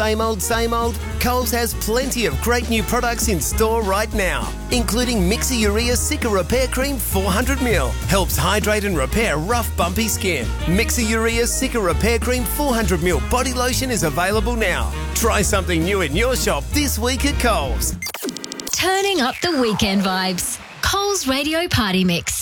Same old? Coles has plenty of great new products in store right now, including Mixi-Urea Cica Repair Cream 400ml. Helps hydrate and repair rough, bumpy skin. Mixi-Urea Cica Repair Cream 400ml body lotion is available now. Try something new in your shop this week at Coles. Turning up the weekend vibes. Coles Radio Party Mix.